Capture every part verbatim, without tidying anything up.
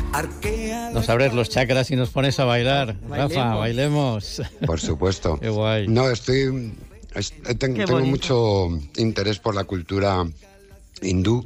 Nos abres los chakras y nos pones a bailar. Bailemos. Rafa, bailemos. Por supuesto. Qué guay. No, estoy... es- ten- Qué tengo bonito. mucho interés por la cultura hindú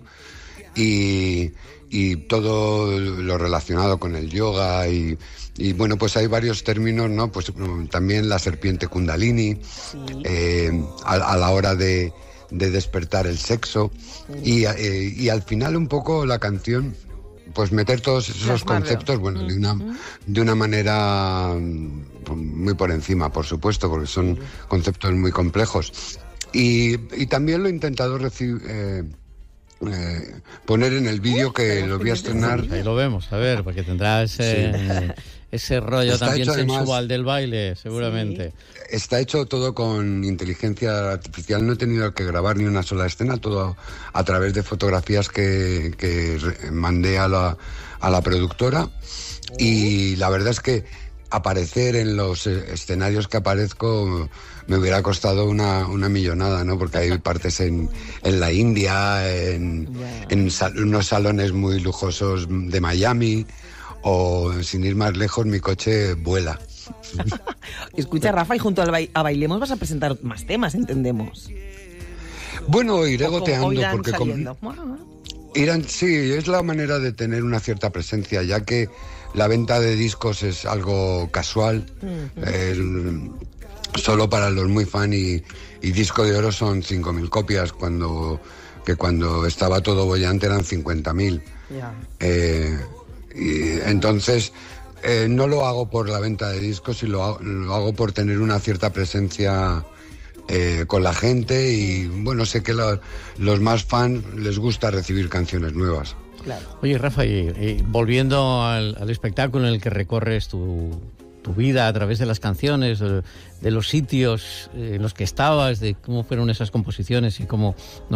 y, y todo lo relacionado con el yoga y, y, bueno, pues hay varios términos, ¿no? Pues mm, también la serpiente kundalini, eh, a, a la hora de, de despertar el sexo y, eh, y al final un poco la canción, pues meter todos esos Plasmarlo. conceptos, bueno, de una, de una manera mm, muy por encima, por supuesto, porque son conceptos muy complejos. Y, y también lo he intentado reci- eh, eh, poner en el vídeo que lo voy a estrenar. Ahí lo vemos, a ver, porque tendrá ese, ese rollo Está también hecho, además- sensual del baile, seguramente. Está hecho todo con inteligencia artificial, no he tenido que grabar ni una sola escena, todo a través de fotografías que, que re- mandé a la, a la productora. Y la verdad es que aparecer en los eh, escenarios que aparezco me hubiera costado una, una millonada, ¿no? Porque hay partes en, en la India, en, Ya. en sal- unos salones muy lujosos de Miami, o sin ir más lejos, mi coche vuela. Escucha, Rafa, y junto al bai- a Bailemos vas a presentar más temas, entendemos. Bueno, iré O como- o goteando, irán porque con- saliendo. Ah, irán, sí, es la manera de tener una cierta presencia, ya que la venta de discos es algo casual, el- solo para los muy fan, y, y Disco de Oro son cinco mil copias, cuando que cuando estaba todo bollante eran cincuenta mil. ya. Eh, y entonces eh, no lo hago por la venta de discos, y lo hago, lo hago por tener una cierta presencia eh, con la gente, y bueno, sé que la- los más fans les gusta recibir canciones nuevas. Claro. Oye, Rafa, y, y volviendo al, al espectáculo en el que recorres tu, tu vida a través de las canciones, de, de los sitios en los que estabas, de cómo fueron esas composiciones y cómo...